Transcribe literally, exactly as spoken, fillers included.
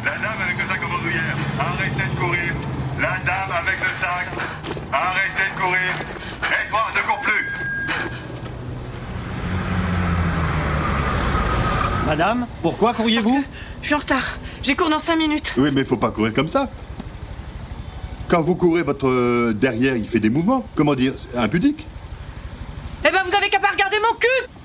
La dame avec le sac en bandoulière, arrêtez de courir. La dame avec le sac, arrêtez de courir. Et toi, ne cours plus. Madame, pourquoi courriez-vous? Je suis en retard. J'ai cours dans cinq minutes. Oui, mais faut pas courir comme ça. Quand vous courez, votre euh, derrière, il fait des mouvements. Comment dire? C'est impudique. Eh ben, vous avez qu'à pas regarder mon cul!